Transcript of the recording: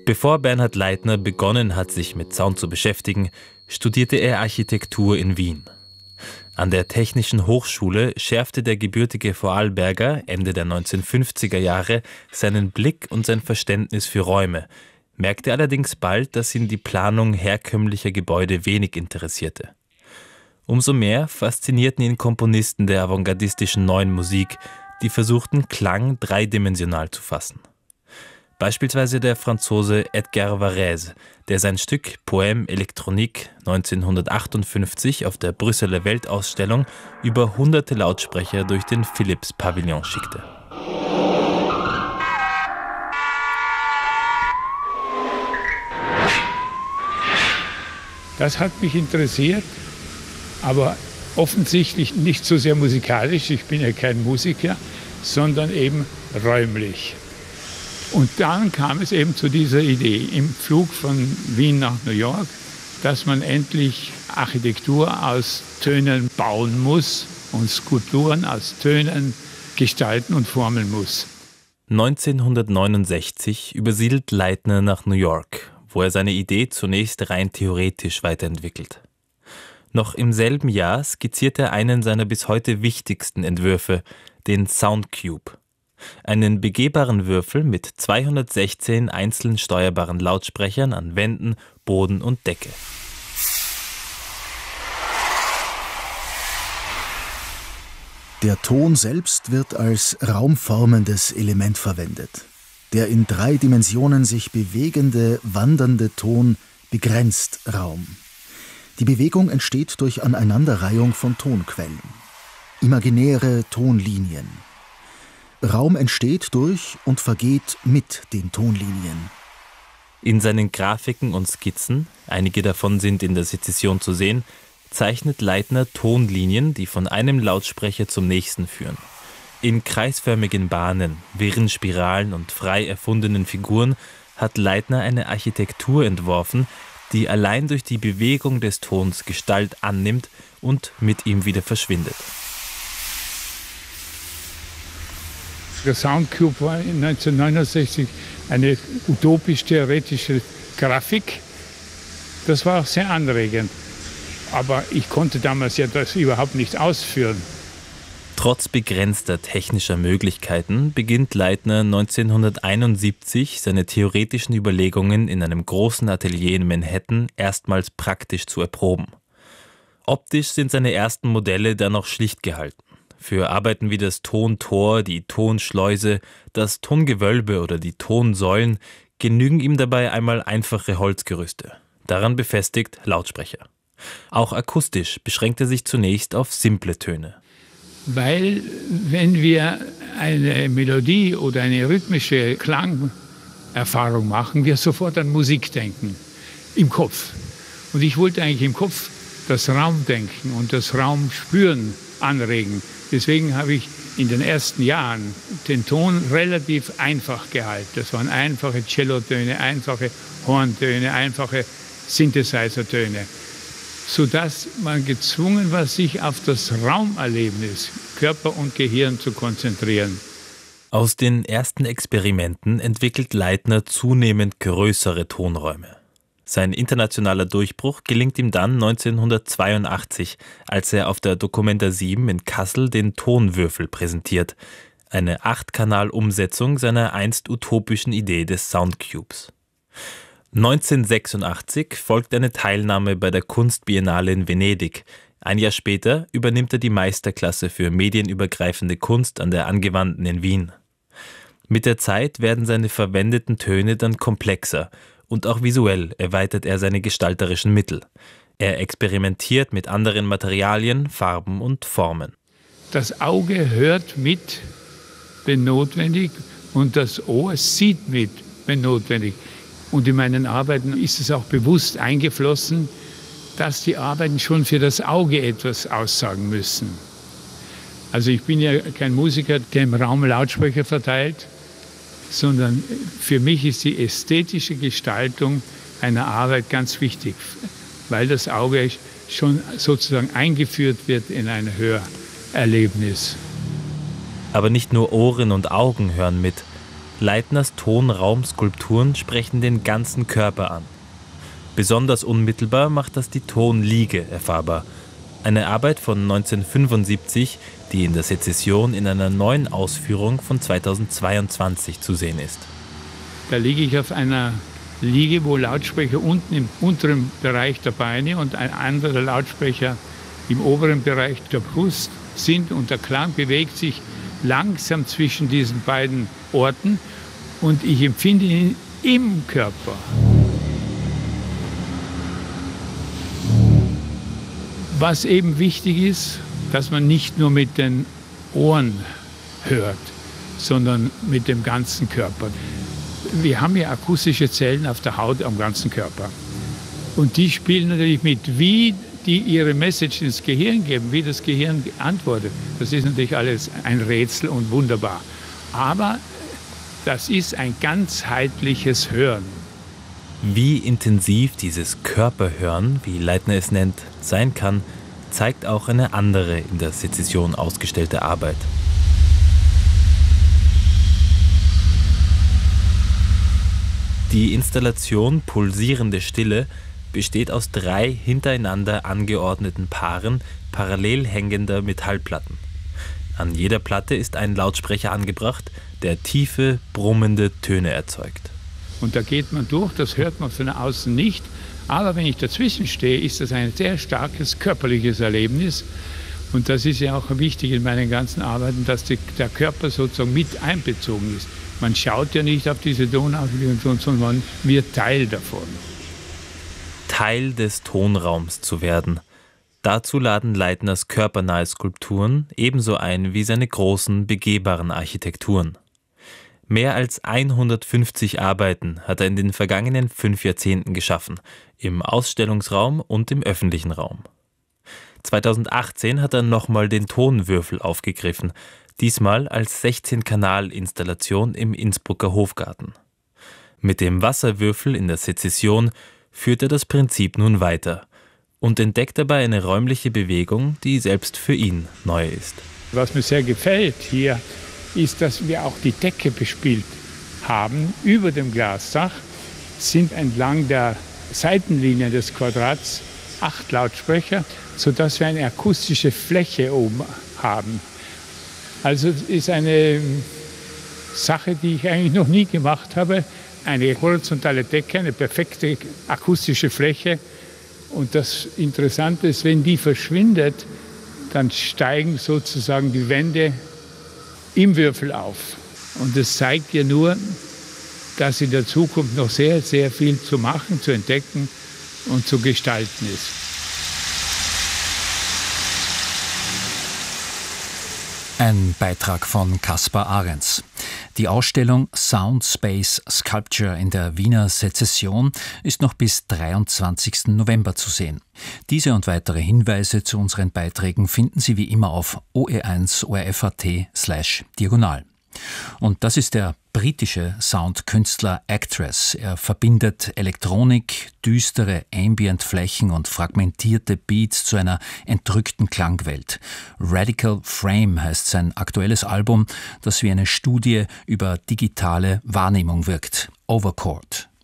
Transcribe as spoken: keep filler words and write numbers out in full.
Bevor Bernhard Leitner begonnen hat, sich mit Sound zu beschäftigen, studierte er Architektur in Wien. An der Technischen Hochschule schärfte der gebürtige Vorarlberger Ende der neunzehnhundertfünfziger Jahre seinen Blick und sein Verständnis für Räume, merkte allerdings bald, dass ihn die Planung herkömmlicher Gebäude wenig interessierte. Umso mehr faszinierten ihn Komponisten der avantgardistischen Neuen Musik, die versuchten, Klang dreidimensional zu fassen. Beispielsweise der Franzose Edgar Varèse, der sein Stück Poème électronique neunzehnhundertachtundfünfzig auf der Brüsseler Weltausstellung über hunderte Lautsprecher durch den Philips-Pavillon schickte. Das hat mich interessiert, aber offensichtlich nicht so sehr musikalisch, ich bin ja kein Musiker, sondern eben räumlich. Und dann kam es eben zu dieser Idee im Flug von Wien nach New York, dass man endlich Architektur aus Tönen bauen muss und Skulpturen aus Tönen gestalten und formen muss. neunzehnhundertneunundsechzig übersiedelt Leitner nach New York, wo er seine Idee zunächst rein theoretisch weiterentwickelt. Noch im selben Jahr skizziert er einen seiner bis heute wichtigsten Entwürfe, den Soundcube. Einen begehbaren Würfel mit zweihundertsechzehn einzeln steuerbaren Lautsprechern an Wänden, Boden und Decke. Der Ton selbst wird als raumformendes Element verwendet. Der in drei Dimensionen sich bewegende, wandernde Ton begrenzt Raum. Die Bewegung entsteht durch Aneinanderreihung von Tonquellen. Imaginäre Tonlinien. Raum entsteht durch und vergeht mit den Tonlinien. In seinen Grafiken und Skizzen, einige davon sind in der Sezession zu sehen, zeichnet Leitner Tonlinien, die von einem Lautsprecher zum nächsten führen. In kreisförmigen Bahnen, wirren Spiralen und frei erfundenen Figuren hat Leitner eine Architektur entworfen, die allein durch die Bewegung des Tons Gestalt annimmt und mit ihm wieder verschwindet. Der Soundcube war neunzehnhundertneunundsechzig eine utopisch-theoretische Grafik. Das war auch sehr anregend. Aber ich konnte damals ja das überhaupt nicht ausführen. Trotz begrenzter technischer Möglichkeiten beginnt Leitner neunzehnhunderteinundsiebzig seine theoretischen Überlegungen in einem großen Atelier in Manhattan erstmals praktisch zu erproben. Optisch sind seine ersten Modelle dann noch schlicht gehalten. Für Arbeiten wie das Tontor, die Tonschleuse, das Tongewölbe oder die Tonsäulen genügen ihm dabei einmal einfache Holzgerüste. Daran befestigt Lautsprecher. Auch akustisch beschränkt er sich zunächst auf simple Töne. Weil, wenn wir eine Melodie oder eine rhythmische Klangerfahrung machen, wir sofort an Musik denken, im Kopf. Und ich wollte eigentlich im Kopf das Raumdenken und das Raumspüren anregen. Deswegen habe ich in den ersten Jahren den Ton relativ einfach gehalten. Das waren einfache Cellotöne, einfache Horntöne, einfache Synthesizer-Töne, sodass man gezwungen war, sich auf das Raumerlebnis, Körper und Gehirn zu konzentrieren. Aus den ersten Experimenten entwickelt Leitner zunehmend größere Tonräume. Sein internationaler Durchbruch gelingt ihm dann neunzehnhundertzweiundachtzig, als er auf der Documenta sieben in Kassel den Tonwürfel präsentiert, eine Achtkanal-Umsetzung seiner einst utopischen Idee des Soundcubes. neunzehnhundertsechsundachtzig folgt eine Teilnahme bei der Kunstbiennale in Venedig. Ein Jahr später übernimmt er die Meisterklasse für medienübergreifende Kunst an der Angewandten in Wien. Mit der Zeit werden seine verwendeten Töne dann komplexer und auch visuell erweitert er seine gestalterischen Mittel. Er experimentiert mit anderen Materialien, Farben und Formen. Das Auge hört mit, wenn notwendig, und das Ohr sieht mit, wenn notwendig. Und in meinen Arbeiten ist es auch bewusst eingeflossen, dass die Arbeiten schon für das Auge etwas aussagen müssen. Also ich bin ja kein Musiker, der im Raum Lautsprecher verteilt, sondern für mich ist die ästhetische Gestaltung einer Arbeit ganz wichtig, weil das Auge schon sozusagen eingeführt wird in ein Hörerlebnis. Aber nicht nur Ohren und Augen hören mit. Leitners Tonraumskulpturen sprechen den ganzen Körper an. Besonders unmittelbar macht das die Tonliege erfahrbar. Eine Arbeit von neunzehnhundertfünfundsiebzig, die in der Sezession in einer neuen Ausführung von zweitausendzweiundzwanzig zu sehen ist. Da liege ich auf einer Liege, wo Lautsprecher unten im unteren Bereich der Beine und ein anderer Lautsprecher im oberen Bereich der Brust sind. Und der Klang bewegt sich langsam zwischen diesen beiden Orten und ich empfinde ihn im Körper. Was eben wichtig ist, dass man nicht nur mit den Ohren hört, sondern mit dem ganzen Körper. Wir haben ja akustische Zellen auf der Haut am ganzen Körper. Und die spielen natürlich mit, wie die ihre Message ins Gehirn geben, wie das Gehirn antwortet. Das ist natürlich alles ein Rätsel und wunderbar. Aber das ist ein ganzheitliches Hören. Wie intensiv dieses Körperhören, wie Leitner es nennt, sein kann, zeigt auch eine andere in der Sezession ausgestellte Arbeit. Die Installation Pulsierende Stille besteht aus drei hintereinander angeordneten Paaren parallel hängender Metallplatten. An jeder Platte ist ein Lautsprecher angebracht, der tiefe, brummende Töne erzeugt. Und da geht man durch, das hört man von außen nicht. Aber wenn ich dazwischen stehe, ist das ein sehr starkes körperliches Erlebnis. Und das ist ja auch wichtig in meinen ganzen Arbeiten, dass die, der Körper sozusagen mit einbezogen ist. Man schaut ja nicht auf diese Tonaufnahmen, sondern man wird Teil davon. Teil des Tonraums zu werden. Dazu laden Leitners körpernahe Skulpturen ebenso ein wie seine großen, begehbaren Architekturen. Mehr als hundertfünfzig Arbeiten hat er in den vergangenen fünf Jahrzehnten geschaffen, im Ausstellungsraum und im öffentlichen Raum. zweitausendachtzehn hat er nochmal den Tonwürfel aufgegriffen, diesmal als sechzehn-Kanal-Installation im Innsbrucker Hofgarten. Mit dem Wasserwürfel in der Sezession führt er das Prinzip nun weiter und entdeckt dabei eine räumliche Bewegung, die selbst für ihn neu ist. Was mir sehr gefällt hier, ist, dass wir auch die Decke bespielt haben. Über dem Glasdach sind entlang der Seitenlinien des Quadrats acht Lautsprecher, sodass wir eine akustische Fläche oben haben. Also es ist eine Sache, die ich eigentlich noch nie gemacht habe. Eine horizontale Decke, eine perfekte akustische Fläche. Und das Interessante ist, wenn die verschwindet, dann steigen sozusagen die Wände im Würfel auf. Und das zeigt ja nur, dass in der Zukunft noch sehr, sehr viel zu machen, zu entdecken und zu gestalten ist. Ein Beitrag von Kaspar Ahrens. Die Ausstellung Sound Space Sculpture in der Wiener Sezession ist noch bis dreiundzwanzigsten November zu sehen. Diese und weitere Hinweise zu unseren Beiträgen finden Sie wie immer auf o e eins o r f punkt a t slash diagonal. Und das ist der britische Soundkünstler Actress. Er verbindet Elektronik, düstere Ambient-Flächen und fragmentierte Beats zu einer entrückten Klangwelt. Radical Frame heißt sein aktuelles Album, das wie eine Studie über digitale Wahrnehmung wirkt. Overchord.